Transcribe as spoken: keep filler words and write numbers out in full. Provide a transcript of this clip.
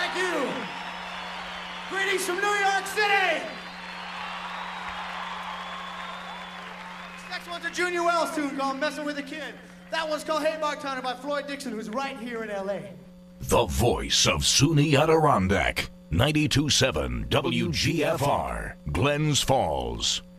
Thank you. Greetings from New York City. This next one's a Junior Wells tune called Messing with a Kid. That one's called Hey Bartender by Floyd Dixon, who's right here in L A. The voice of SUNY Adirondack, ninety-two point seven W G F R, Glens Falls.